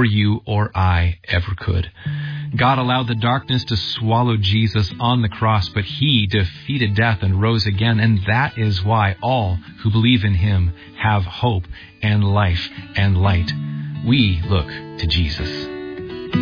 before you or I ever could. God allowed the darkness to swallow Jesus on the cross, but he defeated death and rose again, and that is why all who believe in him have hope and life and light. We look to Jesus.